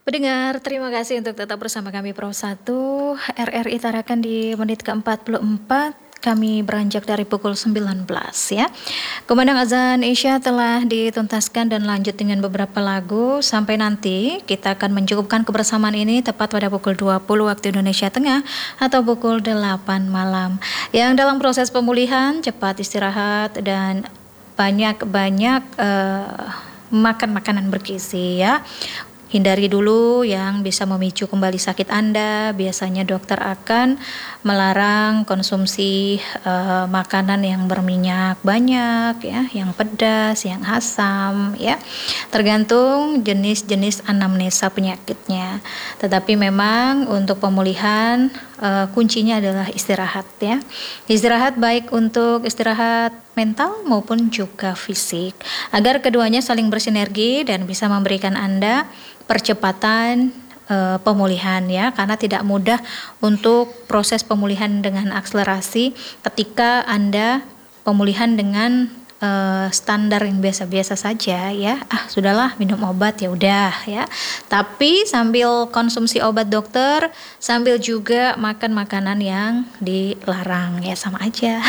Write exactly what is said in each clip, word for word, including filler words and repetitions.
Pendengar, terima kasih untuk tetap bersama kami Pro satu R R I Tarakan di menit ke empat puluh empat. Kami beranjak dari pukul sembilan belas ya. Kumandang azan Isya telah dituntaskan dan lanjut dengan beberapa lagu. Sampai nanti kita akan mencukupkan kebersamaan ini tepat pada pukul dua puluh waktu Indonesia Tengah atau pukul delapan malam. Yang dalam proses pemulihan, cepat istirahat dan banyak-banyak uh, makan makanan bergizi ya. Hindari dulu yang bisa memicu kembali sakit Anda. Biasanya dokter akan melarang konsumsi uh, makanan yang berminyak banyak ya, yang pedas, yang asam ya. Tergantung jenis-jenis anamnesa penyakitnya. Tetapi memang untuk pemulihan uh, kuncinya adalah istirahat ya. Istirahat baik untuk istirahat mental maupun juga fisik agar keduanya saling bersinergi dan bisa memberikan Anda percepatan uh, pemulihan ya, karena tidak mudah untuk proses pemulihan dengan akselerasi ketika Anda pemulihan dengan uh, standar yang biasa-biasa saja ya. Ah, sudahlah minum obat ya udah ya. Tapi sambil konsumsi obat dokter, sambil juga makan makanan yang dilarang ya, sama aja.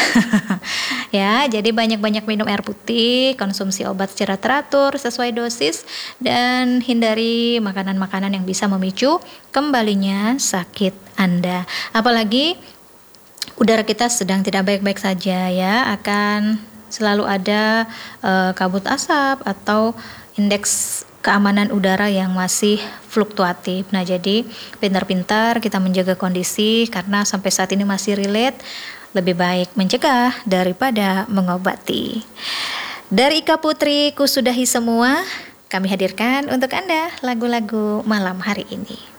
Ya, jadi banyak-banyak minum air putih, konsumsi obat secara teratur sesuai dosis, dan hindari makanan-makanan yang bisa memicu kembalinya sakit Anda. Apalagi udara kita sedang tidak baik-baik saja ya, akan selalu ada uh, kabut asap atau indeks keamanan udara yang masih fluktuatif. Nah, jadi pintar-pintar kita menjaga kondisi karena sampai saat ini masih relate. Lebih baik mencegah daripada mengobati. Dari Ika Putri, ku sudahi semua. Kami hadirkan untuk Anda lagu-lagu malam hari ini.